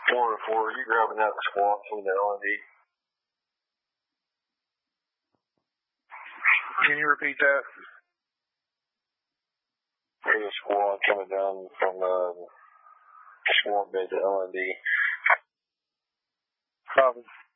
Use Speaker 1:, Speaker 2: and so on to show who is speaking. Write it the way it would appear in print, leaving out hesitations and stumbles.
Speaker 1: 404, you grabbing that squad from the LND?
Speaker 2: Can you repeat that?
Speaker 1: There's a squad coming down from squad base to LND.
Speaker 2: Copy.